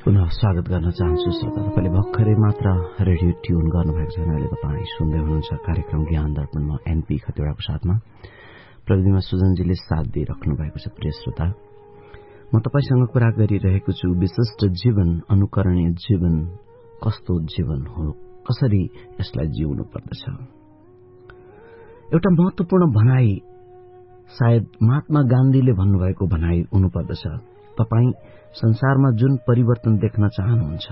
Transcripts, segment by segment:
पुनः स्वागत गर्न चाहन्छु श्रोता। तपाईले भर्खरै मात्र रेडियो ट्युन गर्नुभएको छ। अहिले तपाईँ सुन्दै हुनुहुन्छ कार्यक्रम ज्ञान दर्पणमा एनपी खतिवड़ाको साथमा प्रविधिमा सुजनजीले साथ दिइराख्नु भएको छ। प्रिय श्रोता, म तपाईसँग कुरा गरिरहेको छु विशिष्ट जीवन, अनुकरणीय जीवन कस्तो जीवन हो, कसरी यसलाई जिउनु पर्दछ। एउटा महत्वपूर्ण भनाई सायद महात्मा गान्धीले भन्नुभएको भनाई हुनुपर्दछ। तपाई संसारमा जुन परिवर्तन देख्न चाहनुहुन्छ,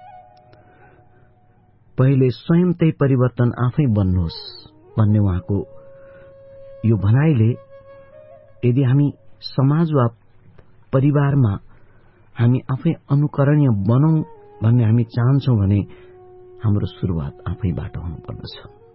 पहिले स्वयं त्यही परिवर्तन आफै बन्नुहोस् भन्ने उहाँको यो भनाइले यदि हामी समाज वा परिवारमा हामी आफै अनुकरणीय बनौं भन्ने हामी चाहन्छौं भने हाम्रो सुरुवात आफैबाट हुनुपर्दछ।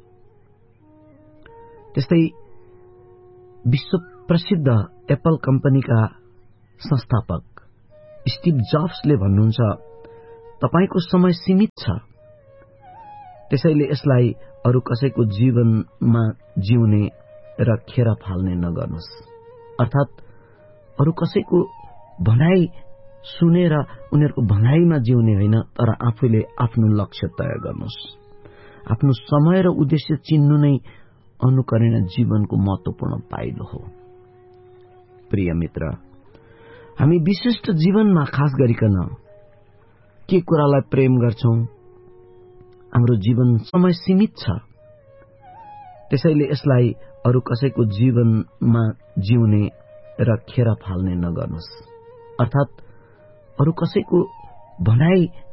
त्यस्तै विश्व प्रसिद्ध एप्पल कम्पनीका संस्थापक स्टिभ जब्सले भन्नुहुन्छ, तपाईको समय सीमित छ, त्यसैले यसलाई अरू कसैको जीवनमा जिउने र खेर फाल्ने नगर्नुहोस्। अर्थात अरू कसैको भनाई सुनेर उनीहरूको भनाईमा जिउने होइन, तर आफूले आफ्नो लक्ष्य तय गर्नुहोस्। आफ्नो समय र उद्देश्य चिन्नु नै अनुकरणीय जीवनको महत्वपूर्ण पाइलो हो। प्रिय मित्र, हामी विशिष्ट जीवनमा खास गरिकन के कुरालाई प्रेम गर्छौं? हाम्रो जीवन समय सीमित छ, त्यसैले यसलाई अरू कसैको जीवनमा जिउने र खेर फाल्ने नगर्नुहोस्। अर्थात अरू कसैको भनाई